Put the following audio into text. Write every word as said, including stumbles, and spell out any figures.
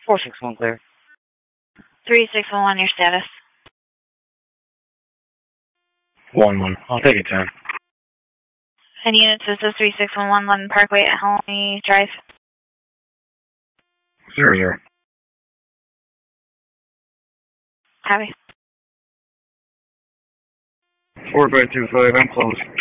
four six one clear. three six one one, your status. one one. I'll take it, ten. And units, this is three six one one London Parkway at Helmy Drive. Zero, zero. Copy. four by two five, I'm close.